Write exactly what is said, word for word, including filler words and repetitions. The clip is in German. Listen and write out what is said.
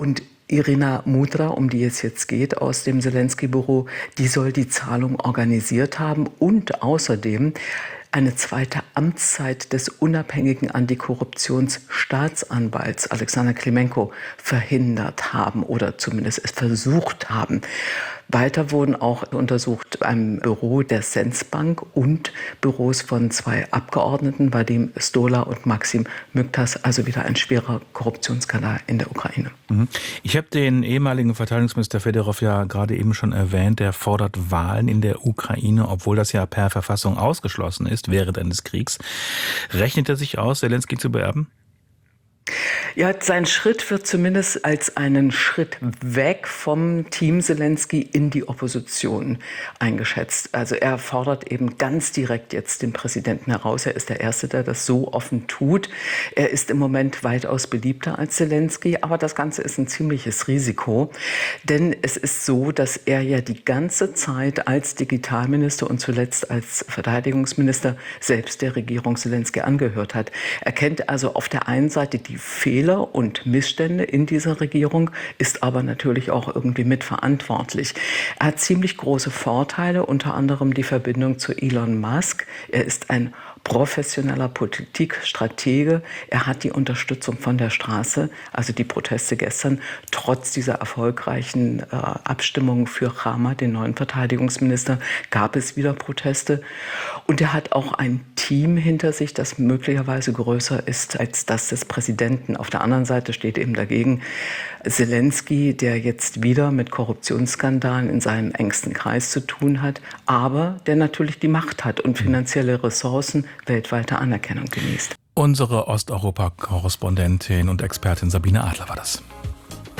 Und Irina Mudra, um die es jetzt geht, aus dem Selenskyj-Büro, die soll die Zahlung organisiert haben und außerdem eine zweite Amtszeit des unabhängigen Antikorruptionsstaatsanwalts Alexander Klimenko verhindert haben oder zumindest es versucht haben. Weiter wurden auch untersucht ein Büro der Senzbank und Büros von zwei Abgeordneten, Vadim Stola und Maxim Myktas, also wieder ein schwerer Korruptionsskandal in der Ukraine. Ich habe den ehemaligen Verteidigungsminister Fedorov ja gerade eben schon erwähnt, der fordert Wahlen in der Ukraine, obwohl das ja per Verfassung ausgeschlossen ist während eines Kriegs. Rechnet er sich aus, Selenskyj zu beerben? Ja, sein Schritt wird zumindest als einen Schritt weg vom Team Selenskyj in die Opposition eingeschätzt. Also er fordert eben ganz direkt jetzt den Präsidenten heraus. Er ist der Erste, der das so offen tut. Er ist im Moment weitaus beliebter als Selenskyj, aber das Ganze ist ein ziemliches Risiko. Denn es ist so, dass er ja die ganze Zeit als Digitalminister und zuletzt als Verteidigungsminister selbst der Regierung Selenskyj angehört hat. Er kennt also auf der einen Seite die Fehler und Missstände in dieser Regierung, ist aber natürlich auch irgendwie mitverantwortlich. Er hat ziemlich große Vorteile, unter anderem die Verbindung zu Elon Musk. Er ist ein professioneller Politikstratege. Er hat die Unterstützung von der Straße, also die Proteste gestern, trotz dieser erfolgreichen äh, Abstimmung für Chama, den neuen Verteidigungsminister, gab es wieder Proteste. Und er hat auch ein Team hinter sich, das möglicherweise größer ist als das des Präsidenten. Auf der anderen Seite steht eben dagegen Selenskyj, der jetzt wieder mit Korruptionsskandalen in seinem engsten Kreis zu tun hat, aber der natürlich die Macht hat und finanzielle Ressourcen, weltweite Anerkennung genießt. Unsere Osteuropa-Korrespondentin und Expertin Sabine Adler war das.